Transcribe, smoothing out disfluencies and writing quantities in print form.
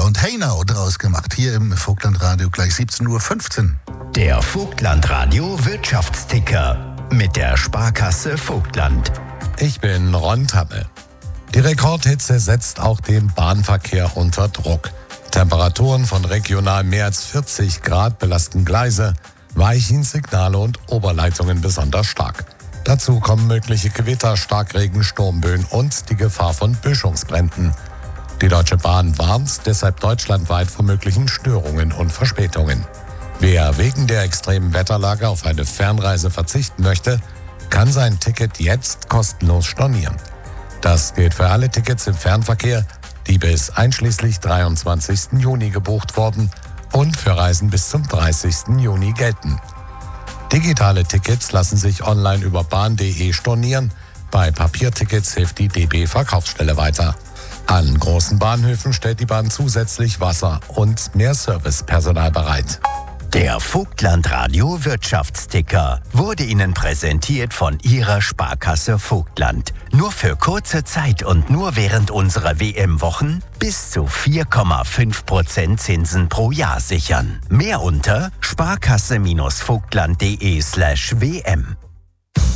Now und Hey Now draus gemacht. Hier im Vogtlandradio gleich 17:15 Uhr. Der Vogtlandradio Wirtschaftsticker mit der Sparkasse Vogtland. Ich bin Ron Tappe. Die Rekordhitze setzt auch den Bahnverkehr unter Druck. Temperaturen von regional mehr als 40 Grad belasten Gleise, Weichen, Signale und Oberleitungen besonders stark. Dazu kommen mögliche Gewitter, Starkregen, Sturmböen und die Gefahr von Böschungsbränden. Die Deutsche Bahn warnt deshalb deutschlandweit vor möglichen Störungen und Verspätungen. Wer wegen der extremen Wetterlage auf eine Fernreise verzichten möchte, kann sein Ticket jetzt kostenlos stornieren. Das gilt für alle Tickets im Fernverkehr, die bis einschließlich 23. Juni gebucht wurden und für Reisen bis zum 30. Juni gelten. Digitale Tickets lassen sich online über bahn.de stornieren. Bei Papiertickets hilft die DB Verkaufsstelle weiter. An großen Bahnhöfen stellt die Bahn zusätzlich Wasser und mehr Servicepersonal bereit. Der Vogtlandradio Wirtschaftsticker wurde Ihnen präsentiert von Ihrer Sparkasse Vogtland. Nur für kurze Zeit und nur während unserer WM-Wochen bis zu 4,5% Zinsen pro Jahr sichern. Mehr unter sparkasse-vogtland.de/WM.